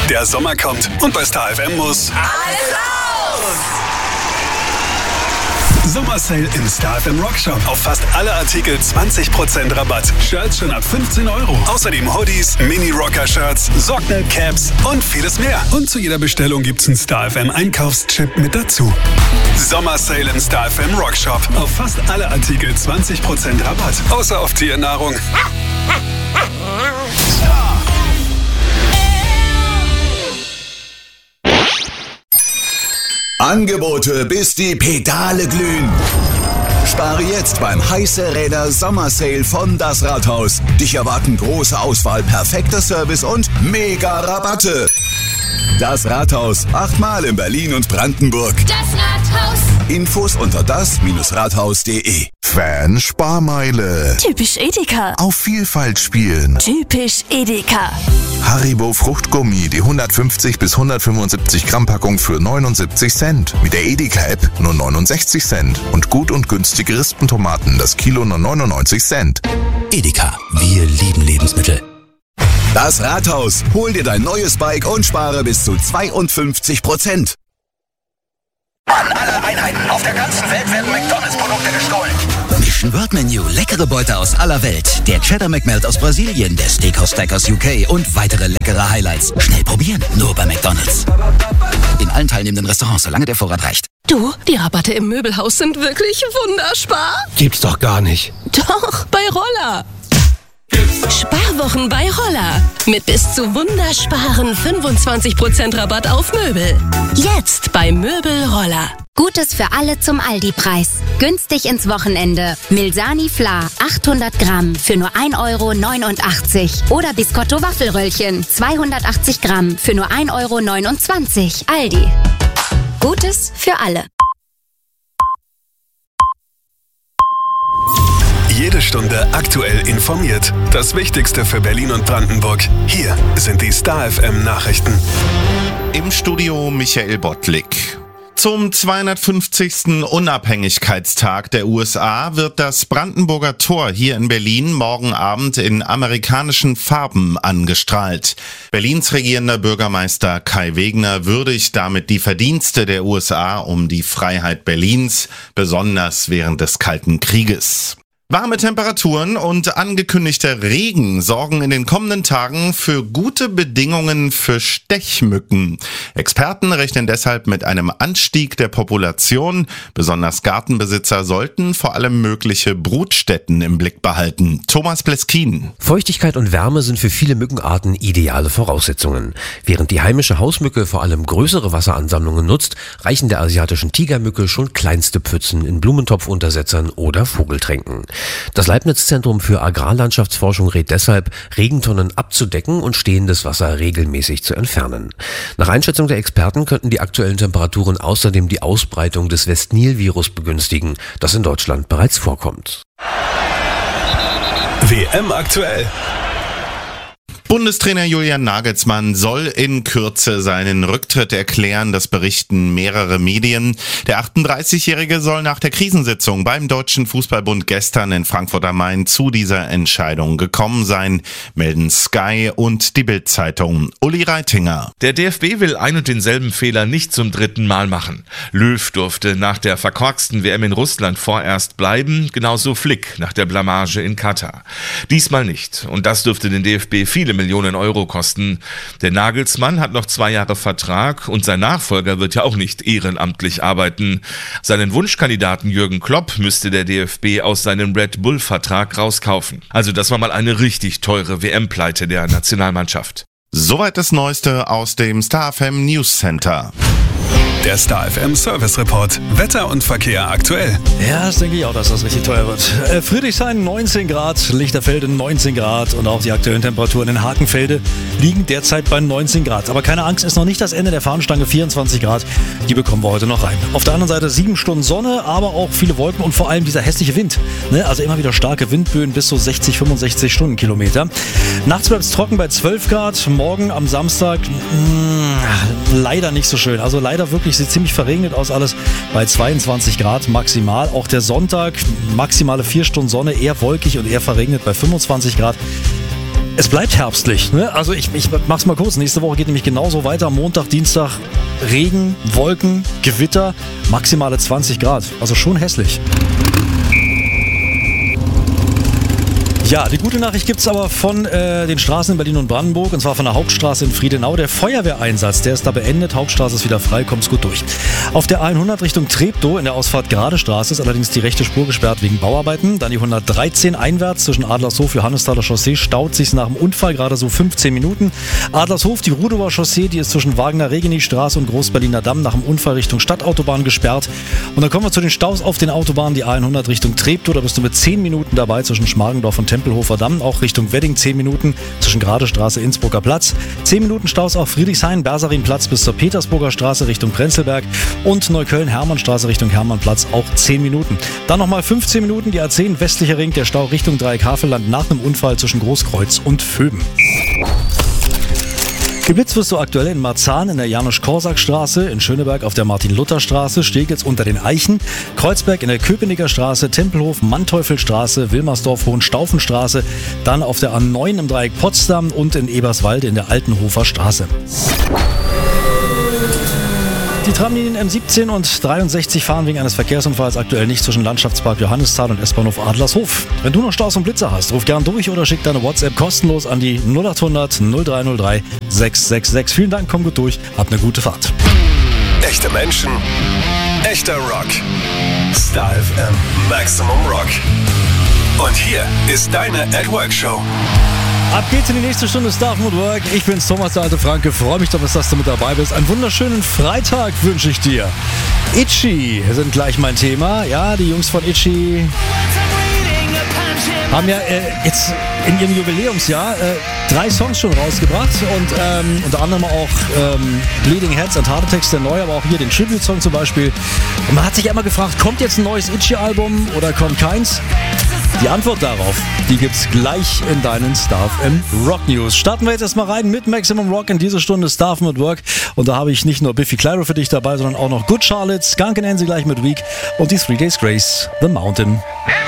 Der Sommer kommt und bei Star FM muss alles raus! Sommersale im Star FM Rockshop. Auf fast alle Artikel 20% Rabatt. Shirts schon ab 15 €. Außerdem Hoodies, Mini-Rocker-Shirts, Socken, Caps und vieles mehr. Und zu jeder Bestellung gibt's einen Star FM Einkaufschip mit dazu. Sommersale im Star FM Rockshop. Auf fast alle Artikel 20% Rabatt. Außer auf Tiernahrung. Angebote, bis die Pedale glühen. Spare jetzt beim Heiße Räder Sommersale von Das Rathaus. Dich erwarten große Auswahl, perfekter Service und mega Rabatte. Das Rathaus, 8-mal in Berlin und Brandenburg. Das Rathaus. Infos unter das-rathaus.de. Fan-Sparmeile. Typisch Edeka. Auf Vielfalt spielen. Typisch Edeka. Haribo Fruchtgummi, die 150 bis 175 Gramm Packung für 79 Cent. Mit der Edeka-App nur 69 Cent. Und gut und günstige Rispentomaten, das Kilo nur 99 Cent. Edeka, wir lieben Lebensmittel. Das Rathaus, hol dir dein neues Bike und spare bis zu 52%. An alle Einheiten auf der ganzen Welt werden McDonalds-Produkte gestohlen. Mission World Menu, leckere Beute aus aller Welt. Der Cheddar McMelt aus Brasilien, der Steakhouse Stack aus UK und weitere leckere Highlights. Schnell probieren, nur bei McDonalds. In allen teilnehmenden Restaurants, solange der Vorrat reicht. Du, die Rabatte im Möbelhaus sind wirklich wunderspar. Gibt's doch gar nicht. Doch, bei Roller. Sparwochen bei Roller. Mit bis zu wundersparen 25% Rabatt auf Möbel. Jetzt bei Möbel Roller. Gutes für alle zum Aldi-Preis. Günstig ins Wochenende. Milsani Fla 800 Gramm für nur 1,89 €. Oder Biscotto Waffelröllchen 280 Gramm für nur 1,29 €. Aldi. Gutes für alle. Jede Stunde aktuell informiert. Das Wichtigste für Berlin und Brandenburg. Hier sind die Star FM Nachrichten. Im Studio Michael Bottlik. Zum 250. Unabhängigkeitstag der USA wird das Brandenburger Tor hier in Berlin morgen Abend in amerikanischen Farben angestrahlt. Berlins regierender Bürgermeister Kai Wegner würdigt damit die Verdienste der USA um die Freiheit Berlins, besonders während des Kalten Krieges. Warme Temperaturen und angekündigter Regen sorgen in den kommenden Tagen für gute Bedingungen für Stechmücken. Experten rechnen deshalb mit einem Anstieg der Population. Besonders Gartenbesitzer sollten vor allem mögliche Brutstätten im Blick behalten. Thomas Pleskin. Feuchtigkeit und Wärme sind für viele Mückenarten ideale Voraussetzungen. Während die heimische Hausmücke vor allem größere Wasseransammlungen nutzt, reichen der asiatischen Tigermücke schon kleinste Pfützen in Blumentopfuntersetzern oder Vogeltränken. Das Leibniz-Zentrum für Agrarlandschaftsforschung rät deshalb, Regentonnen abzudecken und stehendes Wasser regelmäßig zu entfernen. Nach Einschätzung der Experten könnten die aktuellen Temperaturen außerdem die Ausbreitung des West-Nil-Virus begünstigen, das in Deutschland bereits vorkommt. WM aktuell. Bundestrainer Julian Nagelsmann soll in Kürze seinen Rücktritt erklären, das berichten mehrere Medien. Der 38-Jährige soll nach der Krisensitzung beim Deutschen Fußballbund gestern in Frankfurt am Main zu dieser Entscheidung gekommen sein, melden Sky und die Bild-Zeitung. Uli Reitinger. Der DFB will ein und denselben Fehler nicht zum 3. Mal machen. Löw durfte nach der verkorksten WM in Russland vorerst bleiben, genauso Flick nach der Blamage in Katar. Diesmal nicht. Und das dürfte den DFB viele Millionen Euro kosten. Der Nagelsmann hat noch 2 Jahre Vertrag und sein Nachfolger wird ja auch nicht ehrenamtlich arbeiten. Seinen Wunschkandidaten Jürgen Klopp müsste der DFB aus seinem Red Bull-Vertrag rauskaufen. Also das war mal eine richtig teure WM-Pleite der Nationalmannschaft. Soweit das Neueste aus dem Star FM News Center. Der Star FM Service Report. Wetter und Verkehr aktuell. Ja, das denke ich auch, dass das richtig teuer wird. Friedrichshain 19 Grad, Lichterfelde 19 Grad und auch die aktuellen Temperaturen in Hakenfelde liegen derzeit bei 19 Grad. Aber keine Angst, ist noch nicht das Ende der Fahnenstange, 24 Grad. Die bekommen wir heute noch rein. Auf der anderen Seite 7 Stunden Sonne, aber auch viele Wolken und vor allem dieser hässliche Wind. Also immer wieder starke Windböen bis zu 60, 65 Stundenkilometer. Nachts bleibt es trocken bei 12 Grad. Morgen am Samstag leider nicht so schön. Also leider wirklich sieht ziemlich verregnet aus alles bei 22 Grad maximal. Auch der Sonntag, maximale 4 Stunden Sonne, eher wolkig und eher verregnet bei 25 Grad. Es bleibt herbstlich. Ne? Also ich mach's mal kurz. Nächste Woche geht nämlich genauso weiter. Montag, Dienstag Regen, Wolken, Gewitter, maximale 20 Grad. Also schon hässlich. Ja, die gute Nachricht gibt's aber von den Straßen in Berlin und Brandenburg, und zwar von der Hauptstraße in Friedenau. Der Feuerwehreinsatz, der ist da beendet. Hauptstraße ist wieder frei, kommt's gut durch. Auf der A100 Richtung Treptow in der Ausfahrt Gerade Straße ist allerdings die rechte Spur gesperrt wegen Bauarbeiten. Dann die 113 einwärts zwischen Adlershof, Johannesthaler Chaussee, staut sich nach dem Unfall gerade so 15 Minuten. Adlershof, die Rudower Chaussee, die ist zwischen Wagner-Regini-Straße und Großberliner Damm nach dem Unfall Richtung Stadtautobahn gesperrt. Und dann kommen wir zu den Staus auf den Autobahnen. Die A100 Richtung Treptow, da bist du mit 10 Minuten dabei zwischen Schmargendorf und Tempelhofer Damm, auch Richtung Wedding 10 Minuten zwischen Gerade Straße, Innsbrucker Platz. 10 Minuten Staus auf Friedrichshain, Bersarin-Platz bis zur Petersburger Straße Richtung Prenzlberg und Neukölln-Hermannstraße Richtung Hermannplatz auch 10 Minuten. Dann nochmal 15 Minuten die A10 westlicher Ring, der Stau Richtung Dreieck Havelland nach einem Unfall zwischen Großkreuz und Vöben. Geblitzt wirst du aktuell in Marzahn in der Janusz-Korsak-Straße, in Schöneberg auf der Martin-Luther-Straße, Steglitz unter den Eichen, Kreuzberg in der Köpenicker Straße, Tempelhof, Manteuffelstraße, Wilmersdorf, Hohenstaufenstraße, dann auf der A9 im Dreieck Potsdam und in Eberswalde in der Altenhofer Straße. Die Tramlinien M17 und 63 fahren wegen eines Verkehrsunfalls aktuell nicht zwischen Landschaftspark Johannisthal und S-Bahnhof Adlershof. Wenn du noch Staus und Blitzer hast, ruf gern durch oder schick deine WhatsApp kostenlos an die 0800 0303 666. Vielen Dank, komm gut durch, hab eine gute Fahrt. Echte Menschen, echter Rock. Star FM Maximum Rock. Und hier ist deine At Work Show. Ab geht's in die nächste Stunde Star FM Work. Ich bin's, Thomas, der alte Franke. Freue mich doch, dass du mit dabei bist. Einen wunderschönen Freitag wünsche ich dir. Itchy sind gleich mein Thema. Ja, die Jungs von Itchy haben ja jetzt in ihrem Jubiläumsjahr 3 Songs schon rausgebracht und unter anderem auch Bleeding Heads and Heart Attacks, der neue, aber auch hier den Tribute-Song zum Beispiel. Und man hat sich ja immer gefragt, kommt jetzt ein neues Itchy-Album oder kommt keins? Die Antwort darauf, die gibt's gleich in deinen Star FM Rock News. Starten wir jetzt erstmal rein mit Maximum Rock in diese Stunde Star FM Work. Und da habe ich nicht nur Biffy Clyro für dich dabei, sondern auch noch Good Charlotte, Skunk and Nancy gleich mit Week und die 3 Days Grace, The Mountain.